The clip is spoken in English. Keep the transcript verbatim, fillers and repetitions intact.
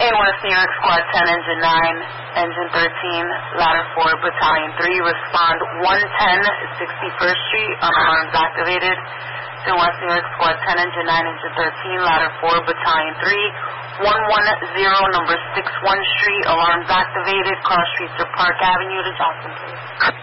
West New York Squad ten, Engine nine, Engine thirteen, Ladder four, Battalion three, respond one ten, sixty-first Street, on alarms activated. To West New York Squad ten, Engine nine, Engine thirteen, Ladder four, Battalion three, one one zero, number six one Street, alarms activated, cross streets to Park Avenue to Johnson, please.